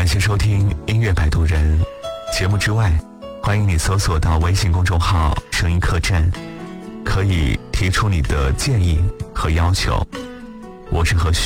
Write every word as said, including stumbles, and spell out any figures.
感谢收听音乐摆渡人。节目之外，欢迎你搜索到微信公众号声音客栈，可以提出你的建议和要求。我是何旭。